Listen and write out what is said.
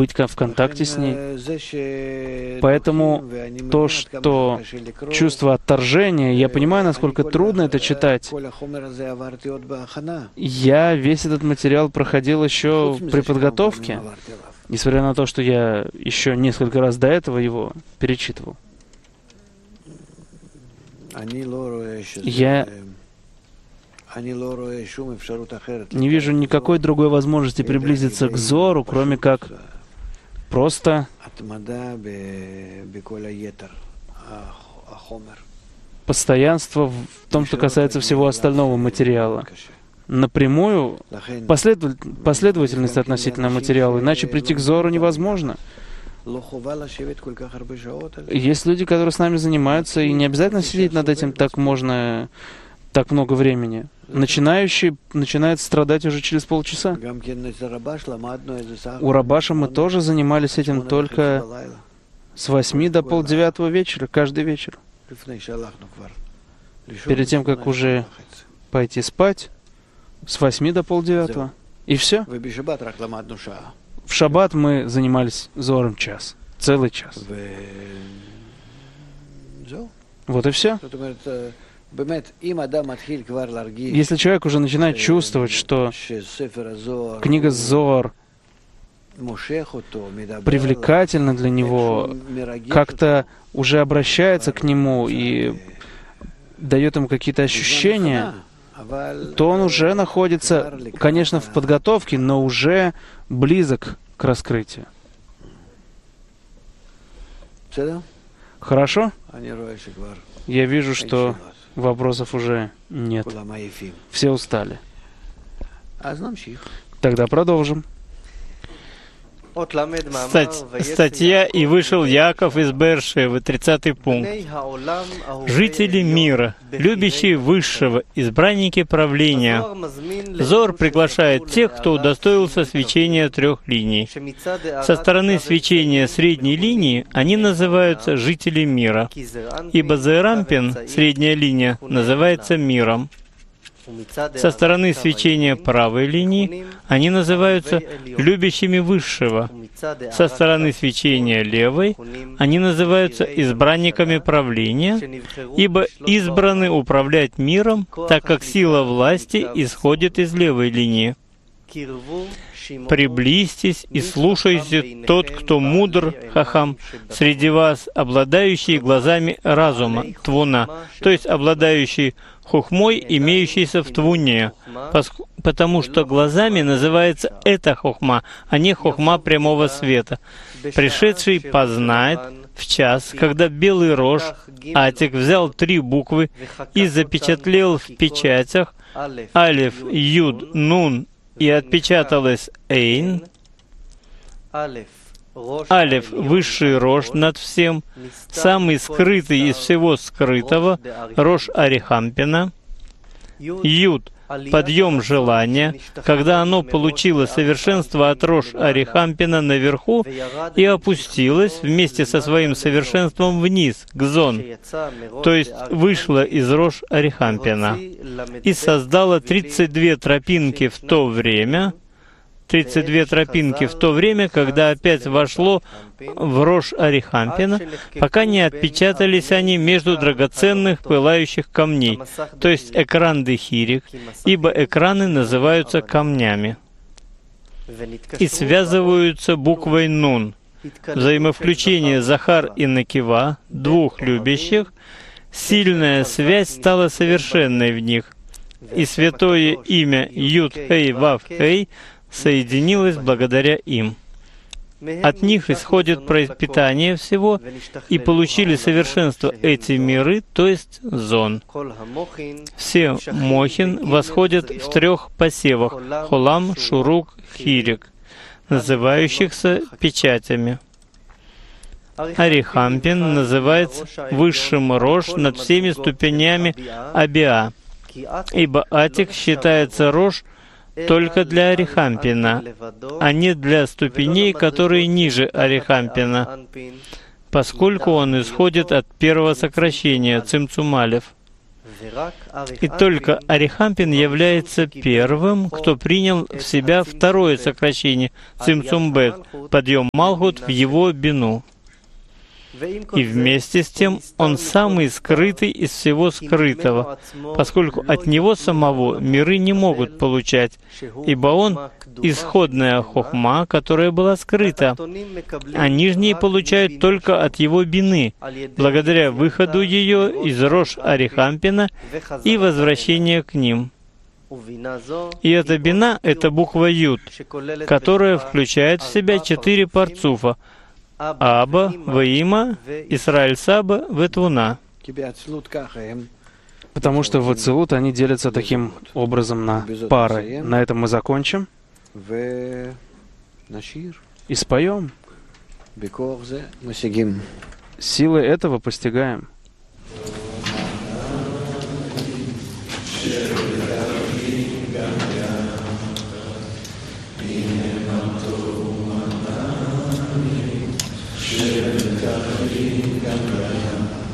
быть в контакте с ней. Поэтому то, что чувство отторжения, я понимаю, насколько трудно это читать. Я весь этот материал проходил еще при подготовке, несмотря на то, что я еще несколько раз до этого его перечитывал. Я не вижу никакой другой возможности приблизиться к Зору, кроме как просто постоянство в том, что касается всего остального материала. Напрямую последовательность относительно материала, иначе прийти к Зору невозможно. Есть люди, которые с нами занимаются, и не обязательно сидеть над этим так много времени. Начинающий начинает страдать уже через полчаса. У Рабаша мы тоже занимались этим только с 8 до 8:30 вечера, каждый вечер. Перед тем, как уже пойти спать, с 8 до 8:30. И все. В шаббат мы занимались Зором час. Целый час. Вот и все. Если человек уже начинает чувствовать, что книга Зоар привлекательна для него, как-то уже обращается к нему и дает ему какие-то ощущения, то он уже находится, конечно, в подготовке, но уже близок к раскрытию. Хорошо? Я вижу, что вопросов уже нет. Все устали. Тогда продолжим. Статья «И вышел Яков из Беэр-Шевы», 30-й пункт. Жители мира, любящие высшего, избранники правления. Зор приглашает тех, кто удостоился свечения 3 линий. Со стороны свечения средней линии они называются жители мира, ибо Зерампин, средняя линия, называется миром. Со стороны свечения правой линии они называются любящими высшего. Со стороны свечения левой они называются избранниками правления, ибо избраны управлять миром, так как сила власти исходит из левой линии. Приблизьтесь и слушайте тот, кто мудр, хахам, среди вас, обладающий глазами разума, твуна, то есть обладающий хухмой, имеющийся в твуне, потому что глазами называется эта хухма, а не хухма прямого света. Пришедший познает в час, когда белый рож, Атик, взял 3 буквы и запечатлел в печатях Алеф, Юд, Нун, и отпечаталось Эйн. Алеф — высший рож над всем, самый скрытый из всего скрытого, рож Арихампина. Юд — подъем желания, когда оно получило совершенство от рож Арихампина наверху и опустилось вместе со своим совершенством вниз, к Зон, то есть вышло из рож Арихампина, и создало 32 тропинки в то время, когда опять вошло в рож Арихампина, пока не отпечатались они между драгоценных пылающих камней, то есть экран Дехирик, ибо экраны называются камнями, и связываются буквой Нун. Взаимовключение Захар и Накива, 2 любящих, сильная связь стала совершенной в них, и святое имя Юд-Хей-Вав-Хей соединилось благодаря им. От них исходит пропитание всего, и получили совершенство эти миры, то есть Зон. Все мохин восходят в 3 посевах — Холам, Шурук, Хирик, называющихся печатями. Арихампин называется высшим рож над всеми ступенями Абиа, ибо Атик считается рож только для Арихампина, а не для ступеней, которые ниже Арихампина, поскольку он исходит от первого сокращения Цимцум Алеф. И только Арихампин является первым, кто принял в себя второе сокращение Цимцум Бет, подъем Малхут в его бину. И вместе с тем он самый скрытый из всего скрытого, поскольку от него самого миры не могут получать, ибо он — исходная хохма, которая была скрыта, а нижние получают только от его бины, благодаря выходу ее из Рош Арихампина и возвращению к ним. И эта бина — это буква Юд, которая включает в себя 4 парцуфа: Аба, Ваима, Исраэль Саба, Ветвуна. Потому что в Ацилут они делятся таким образом на пары. На этом мы закончим и споем. Силой этого постигаем. Shri